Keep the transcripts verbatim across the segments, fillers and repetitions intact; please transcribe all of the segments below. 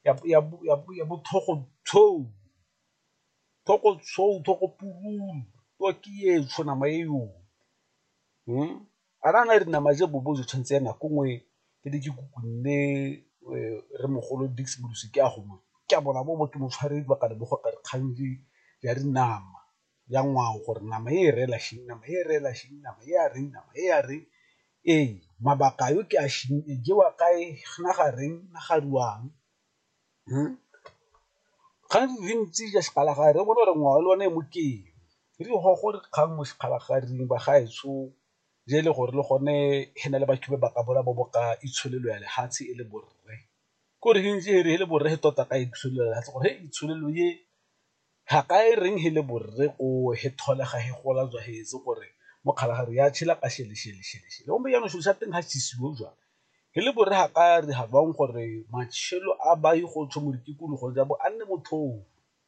ya ya ya ya bothogo tshou thoko tshou thoko pururu to ke e tshwana ma eo hm ana na re nama je bobo jo tshentse na kongwe ke di ke kukunne re mogolo Dix Modusi ke a go mo ke a bona bo bo ke mo tshware ba ka le bogo ka re kganji ya dinama ya ngwao gore nama e rela shing nama e rela shing nama e a reng nama e a reng ee mabaka yo ke a shing e jewa kae gna ga reng na ga ruang hm ga re ntse ja sekala ga re bona re ngwao le one mo ke re go go re kgang mo sekala ga re ba ga etso je le gore le gone hena le batho ba ka bola bo boka itsholelo ya lehatsi e le borre ko re ntse re le borre he tota ka itsholelo ya gore he itsholelo ye ha ka e reng he le borre o he tholega he gola jwa he se gore mo kgalagare ya tshela ka shele shele shele shele o mbe ya no sho sa teng ha tsisiwo jwa he le borre ha ka re ha bang gore matshelo a ba yi go tshomori ke kulo go ja bo anne motho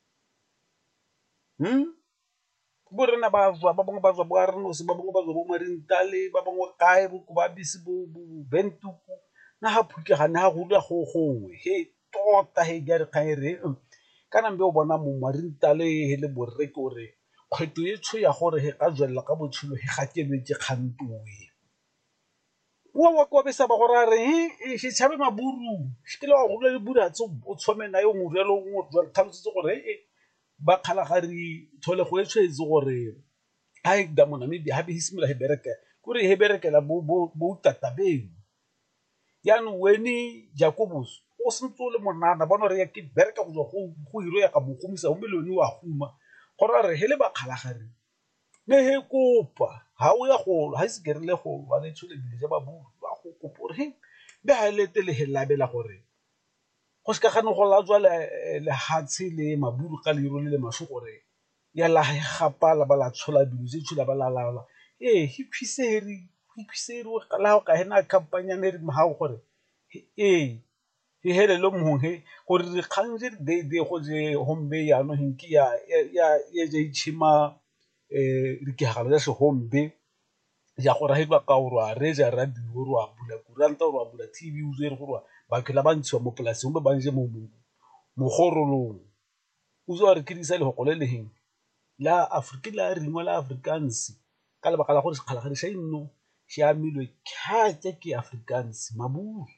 hm borena ba ba bangwe ba ba re no se ba bangwe ba go bo marintale ba bangwe kae bo ba bisi bo bentuku na ha phuke ga na go dula go gongwe he tota he ga re khaire kana mbe o bona mo marintale he le borre ke gore kgweto e tsho ya gore he ka jwella ka botshelo he ga ke lwe ke kgantoe wa wa ko be sa ba gore re he se tshabe maburu se ke le wa go le buratso o tshomena yo mo relo o jwa tlhalosetse gore he ba khala gari thole go etshwetse gore ai da mona maybe ha be hisimela he bereke kuri he bereke la bo bo tatabeng yanu weni Jacobus o sentsole monana bona re ya ke bereke go go go hiro ya ka mogomisa o meloni wa huma gore re hele ba khala gari ne he kopa ha o ya go ha se kerile go ba le tshole bile ja ba bu ba go kopa re be ha lete le helabela gore go se ka gane go la tswa le hatsi le maburu ka le ro le masho gore ya la gapala ba la tshola bile se tshula ba la la eh hi phiseri hi phiseri o la ka hena kampanya ne re ha gore eh he hele lo mongwe gore re khanje de de go je hombe ya no hinki ya ya ya je itshima eh re ke galo ya se hombe ya gore he ba ka o rwa re ja radio o rwa bula kuranta o rwa bula T V o zere go rwa ba ke la ba ntshiwa mo polaseng ba banje mo mo mogorolong o zo re kidisa le go le leheng la Afrika la ringwa la Afrikaans ka le baka la gore se kgalagadi sa inno se amilwe khatse ke Afrikaans maburu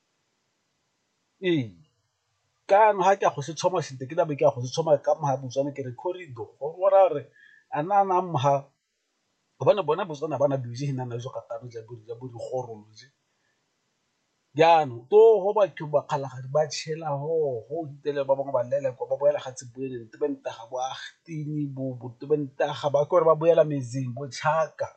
eh ka no ha ke go se tshoma sente ke la be ke go se tshoma ka ma butswana ke re corridor go rora re ana na mha bona bona butswana bana biji hina na zo ka ka ja buri ja buri gorolo je yano to ho ba ke ba kgalagadi ba tshela ho ho ditele ba bangwe ba lele ko ba boela ga tsebele te benta ga bo agtini bo bo te benta ga ba gore ba boela mezing bo tshaka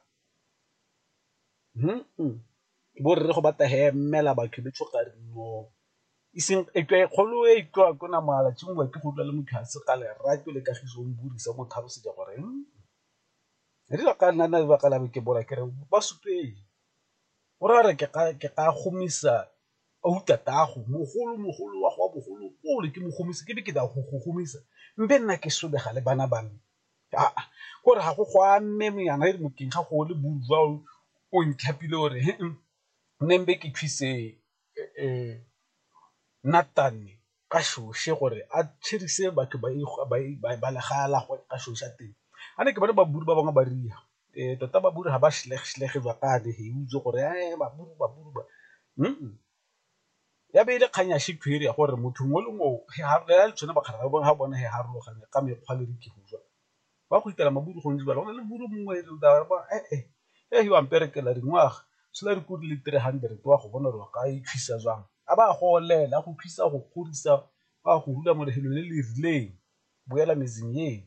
hm bo re go bata he mmela ba ke betso ka no iseng e ke kholo e kwa kona mala tsungwa ke go le mothatse ka le ratyo le kagiso o burisa mo thabo se ja gore re la ka nna ba ka la ke bona ke re ba supei ora re ke ka ke ka khomisa o tatago mogolo mogolo wa go bogolo o le ke mogomisa ke be ke da go gomisa mbe nna ke solega le bana bana a gore ga go go a mme yana re mo king ga go le burwa o ntlhapile gore he nembe ke thwise eh natane ka shoshe gore a tshirise batho ba ba ba le gala go ka shosha teng ane ke bana ba buru ba bangwe ba ria eh tota ba buru ha ba shlege shlege ba ka le he uzo gore eh ba buru ba buru ba hm ya be ile khanya shikhwiri ya gore motho mo le mo he ha le tsone ba khara ba ha bona he ha ro gane ka mekgwa le dikhutswa ba go itela maburu go ntse ba le buru mongwe le da ba eh eh eh yo amperekela dingwaga se la re go le three hundred wa go bona re ka e tshisa jwang a ba go lela go phisa go kgodisa ba go rula mo lehelo le le rileng boela mezing ye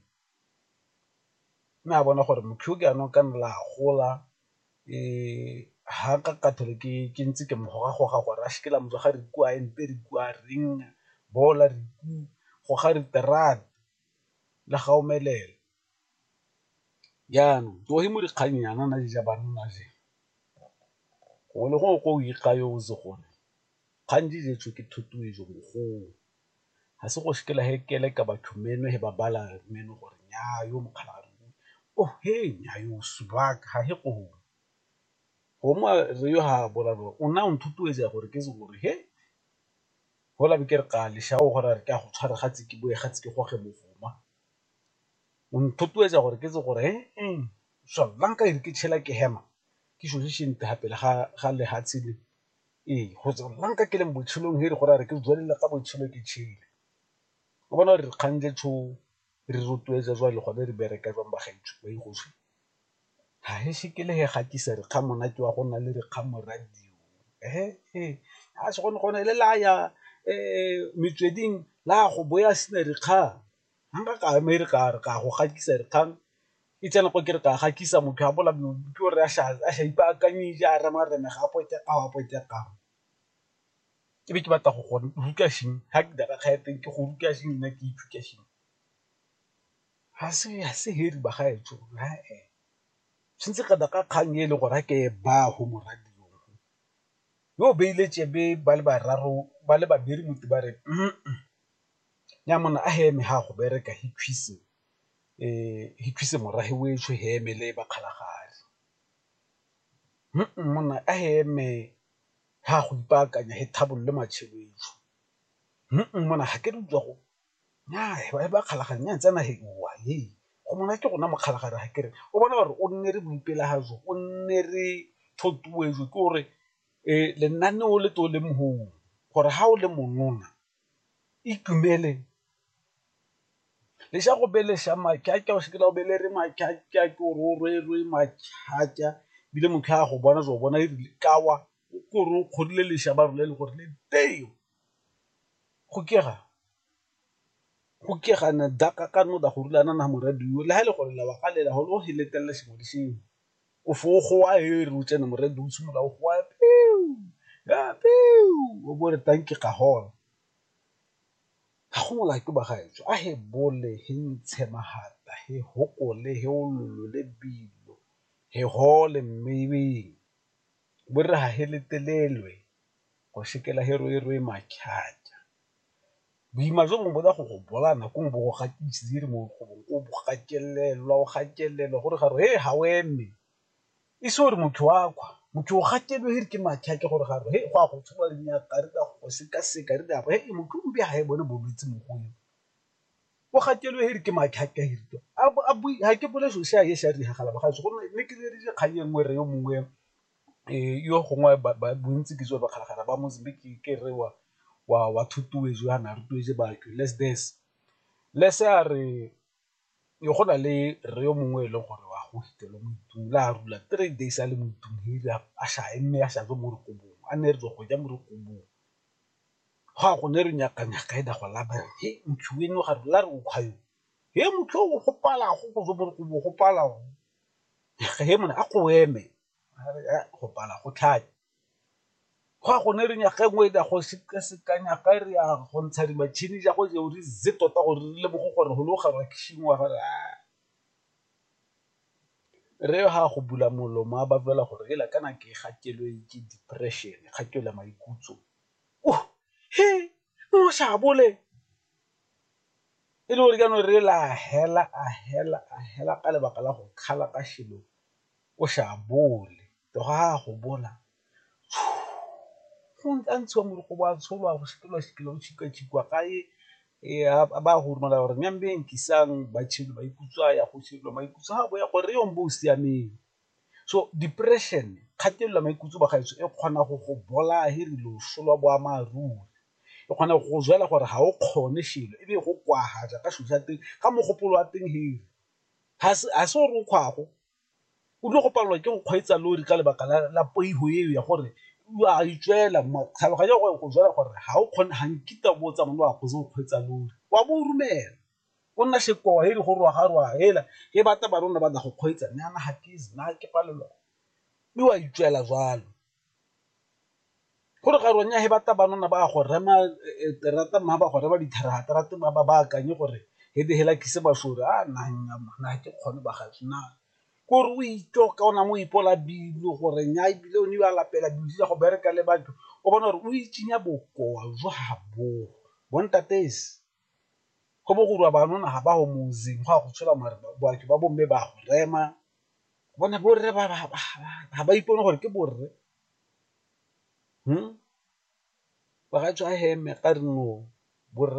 na bona gore motho ke ano ka nla gola eh ha ka katolike ke ntse ke mogoga go ga gore a shikela mo ga re kwa ente re kwa ring bola re ku go ga re terad la ga o melela yano to hi mo di khanyana na ja banna je go le go go i ga yo zo gone khanji je tso ke thutuwe jo go ha se go shikela hekele ka batho meno he ba bala meno gore nya yo mokhalare oh he nya yo subaka ha he go go mo re yo ha bola o na o nthutuwetsa gore ke se gore he gola be ke re ka lešao gore re ka go tshware gatse ke boe gatse ke goge bofuma o nthotuetsa gore ke tse gore ee solanka ere ke tšhela ke hema ke šošišente gape le ga lehatse le ee go lanka ke leng botšhelong he re gore re ke tswelela ka botšhelo ke tšhele o bona gore re kgantse tsho re rotloetsa jwa le gone re bereka jwang bagaetsho ba igosi ha he se ke le he gatisa re kga monate wa go nna le re kga moradio ehe a se gone gone le la ya um metsweding la go boya sene re kgang hanga ka me re ka re ka go gatisa re kgang e tsena go ke re ka gatisa motho a bola ke gore a sha a sha ipaakanyetša a rema reme ga pote ka wa pote ka ke be ke batla go go ruka shing ha ke dira kgaeteng ke go ruka shing nna ke ithuta shing ha se ha se heri ba gaetso ha eh sentse ka da ka kgang e le gore ha ke ba ho moradiong yo beile tsebe ba le bararo ba le babedi motho ba re nya mona a heme ha go bereka hikhwise eh hikhwise morahe wetsho heme le ba kgalagadi mona a heme ha go ipaakanya he thabolle matšhelwetso mona ha ke re utswa go nya ba ba kgalagadi nya tsena he wa ye go mona ke gona mokgalagadi ha ke re o bona gore o nne re boipela ha zo o nne re thotuetso ke gore eh lenaneo le to le mohong gore ha o le monona itumele le sha go bele sha makaka o se ke la bele re makaka ke o re re makaka bile motho a go bona zo bona le kawa ko re o kgodile le sha ba re le gore le teo go kega go kega na daka ka no da go rulana na moradio le ha le gore la wa galela go lo hiletela sengwe le sengwe o fo go wa e re o tsena moradio o tshimola o go wa peu ya peu o bore tanki ka hola ga go mola ke ba gaetso a he bole he ntshe mahata he hokole he o le bilo he hole mmebeng bore ha he letelelwe go shekela he roi roi makhatja boima jo mo boda go go bolana go bo go gatisi re mo go go bo gakelelwa o gakelelwa gore ga re he ha o eme e se gore motho wa kwa motho o gatelwe he ke makhatja gore ga re he go a go tshoba le nya ka re ka go se ka se ka re da he motho o mbi ha e bone bolwetse mo go yo o gatelwe he ke makhatja he to a bui ha ke bole so se a ye sha di gagala ba ga go ne ke le di kganye ngwe re yo mongwe eh yo gongwe ba bontsi ke zo ba kgalagala ba Mozambique ke re wa wa wa thutuwezo ya na rutuwezo ba ke let's this let's a re yo gona le re yo mongwe le gore wa go hitelo moitung la rula three days a le moitung hira a sha emme a sha zo mo re go bong a ne re zo go ja mo re go bong ga go ne re nyaka nyaka e da go la ba he mthuweno ga re la re o khayo he motho o go pala go go zo mo re go go pala go he mona a go eme go pala go tlhaja go go ne re nyaka ngwe da go sekanya ka re ya go ntsha di matšhini ja go je o di ze tota go re le bo go gore go lo ga ra kishingwa ga re ha go bula molomo a ba vela gore e la kana ke gakelwe ke depression gakelwa maikutlo o he o sha bole e le gore ka no re la hela a hela a hela ka lebaka la go khala ka shilo o sha bole to ga go bola go ntse mo go ba tsholwa go sekelo sekelo tshika tshikwa kae e ba go rumela gore nyambe nkisang ba tshilo ba ikutswa ya go tshilo maikutso ha bo ya gore yo mbo siameng so depression kgatelelo maikutso ba gaetso e kgona go go bola hiri lo solwa bo amaru e kgona go zwela gore ha o kgone shilo e be go kwahaja ka shusha teng ka mogopolo wa teng hiri ha se a se re o kgwago o tlo go palelwa ke go kgweetsa lori ka lebaka la poiho eo ya gore wa itswela tlhaloganya go go jwela gore ha o kgone ha nkita botsa mo wa go zo kgweetsa lori wa bo rumela o nna sheko he le go rwa ga rwa hela he bata ba rona ba da go kgweetsa nyana ha ke zna ke palelwa mme wa itswela jwalo gore ga ronya he bata ba rona ba go rema terata ma ba go rema dithara terata ba ba ba kanye gore he de hela ke se ba shore a na na ke kgone ba ga tsna gore o itoka ona mo ipola bilo gore nya ibile o ni ba lapela bilo go bereka le batho o bona gore o itsinya bokoa jo ha bo bontatesi go bo go rwa banona ha ba ho muzing go a go tshola mare ba ke ba bomme ba go rema bona borre ba ha ba ipone gore ke borre hm ba ga tswa heme ka rino borre